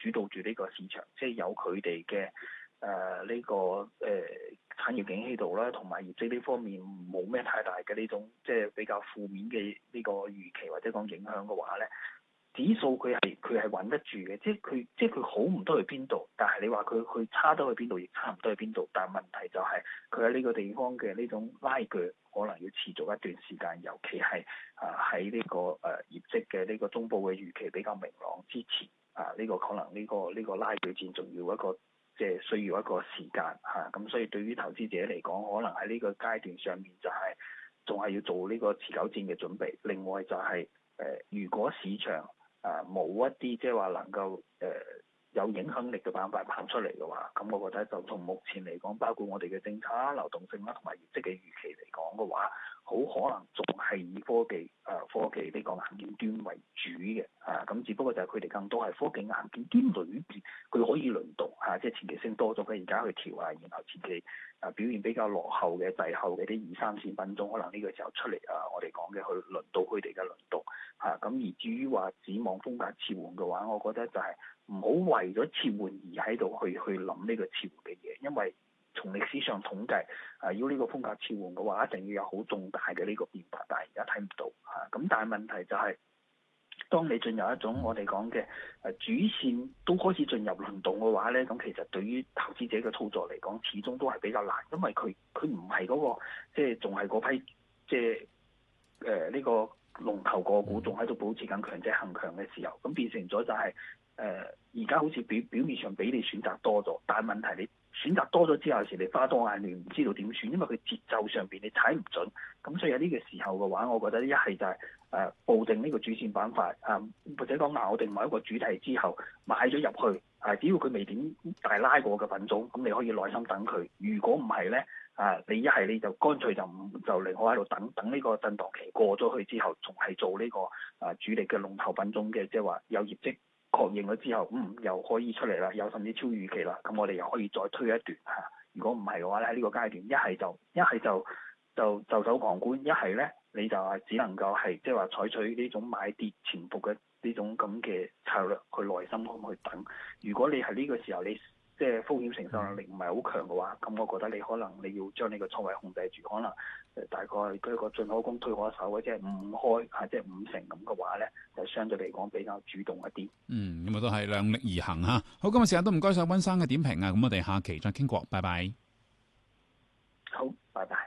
主導住呢個市場，即係有佢哋嘅呢個產業景氣度啦，同埋業績呢方面冇咩太大嘅呢種即係比較負面嘅呢個預期或者講影響嘅話咧，指數佢係穩得住嘅，即係佢好唔多去邊度，但係你話佢差得去邊度，亦差唔多去邊度。但係問題就係佢喺呢個地方嘅呢種拉鋸，可能要持續一段時間，尤其係喺呢個業績嘅呢個中部嘅預期比較明朗之前，呢個可能呢個拉鋸戰仲要一個即係需要一個時間嚇。咁所以對於投資者嚟講，可能喺呢個階段上面就係仲係要做呢個持久戰嘅準備。另外就係如果市場冇一啲即係話能夠有影響力嘅板塊跑出嚟嘅話，咁我覺得就從目前嚟講，包括我哋嘅政策啦、流動性啦同埋業績嘅預期嚟講嘅話，好可能仲係以科技呢個硬件端為主嘅咁只不過就係佢哋更多係科技硬件端裏邊佢可以輪動即係前期升多咗嘅而家去調然後前期表現比較落後嘅滯後嘅啲2、3線品種，可能呢個時候出嚟我哋講嘅去輪到佢哋嘅輪動咁而至於話指望風格切換嘅話，我覺得就係唔好為咗切換而喺度去諗呢個切換嘅嘢，因為從歷史上統計要呢個風格切換嘅話，一定要有好重大嘅呢個變化，但係而家睇唔到咁但係問題就係，當你進入一種我哋講嘅主線都開始進入輪動嘅話咧，咁其實對於投資者嘅操作嚟講，始終都係比較難，因為佢唔係嗰個即係仲係嗰批即係呢個龍頭個股仲喺度保持緊強者恒強嘅時候，咁變成咗就係而家好似表面上俾你選擇多咗，但係問題你選擇多咗之後，有時你花多眼亂，唔知道點選，因為佢節奏上邊你踩唔準，咁所以喺呢個時候嘅話，我覺得一係就係報定呢個主線板塊或者講咬定某一個主題之後買咗入去只要佢未點大拉過嘅品種，咁你可以耐心等佢。如果唔係咧你一係你就乾脆就寧可喺度等呢個震盪期過咗去之後，仲係做呢個主力嘅龍頭品種嘅，即係話有業績確認咗之後，又可以出嚟啦，有甚至超預期啦，咁我哋又可以再推一段如果唔係嘅話咧，喺呢個階段一係就袖手旁觀，一係咧你就係只能夠係即係話採取呢種買跌潛伏嘅呢種咁嘅策略，去耐心咁去等。如果你係呢個時候你即係風險承受能力唔係好強嘅話，咁我覺得你可能你要將呢個倉位控制住，可能大概佢個進可攻退可守嘅，即係5開即係5成咁嘅話咧，就相對嚟講比較主動一啲。 咁都係量力而行嚇。好，今日時間都唔該晒溫生嘅點評咁我哋下期再傾過，拜拜。 好，拜拜。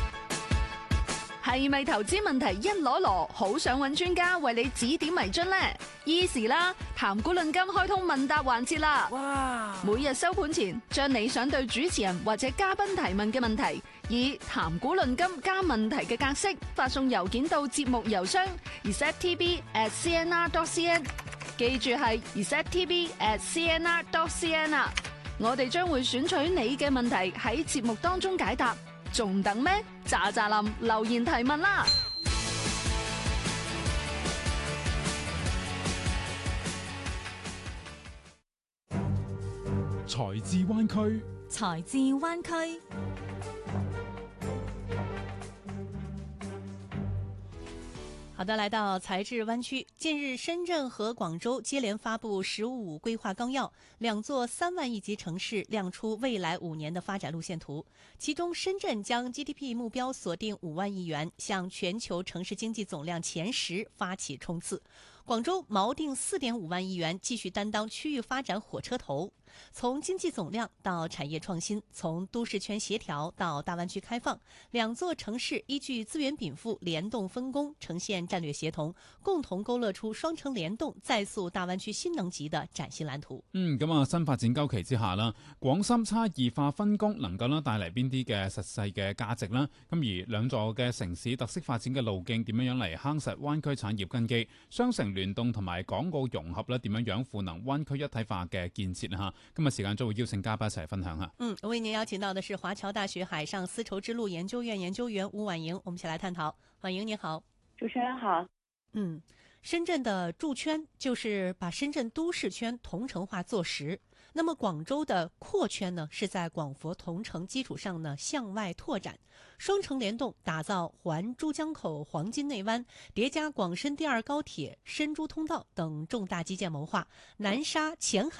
係咪投資問題一籮籮，好想揾專家為你指點迷津呢？Easy 啦，談股論金開通問答環節啦！哇！每日收盤前，將你想對主持人或者嘉賓提問嘅問題，以談股論金加問題嘅格式發送郵件到節目郵箱 resettv@cnr.cn， 記住係 resettv@cnr.cn 啊！我哋將會選取你嘅問題喺節目當中解答。仲等咩？喳喳林留言提問啦！ 財智灣區， 財智灣區。好的，來到財智灣區。近日，深圳和廣州接連發布15規劃綱要，2座3萬億級城市亮出未來5年的發展路線圖。其中，深圳將 GDP 目標鎖定5萬億元，向全球城市經濟總量前10發起衝刺。廣州錨定4.5萬億元，繼續擔當區域發展火車頭。從經濟總量到產業創新，從都市圈協調到大灣區開放，2座城市依據資源稟賦聯動分工，呈現戰略協同，共同勾勒出雙城聯動再塑大灣區新能級的嶄新藍圖。 咁新發展週期之下啦，廣深差異化分工能夠帶嚟邊啲嘅實際嘅價值啦？咁而2座嘅城市特色發展嘅路徑點樣嚟夯實灣區產業根基？雙城聯動同埋港澳融合咧，點樣賦能灣區一體化嘅建設嚇？今日時間就會邀請嘉賓一齊分享下。 為您邀請到的是華僑大學海上絲綢之路研究院研究員吳婉瑩，我們一起來探討。婉瑩你好。 主持人好。 深圳的駐圈就是把深圳都市圈同城化做實，那麼廣州的擴圈呢，是在廣佛同城基礎上呢向外拓展，雙城聯動打造環珠江口黃金內灣，疊加廣深第2高鐵深珠通道等重大基建謀劃，南沙前海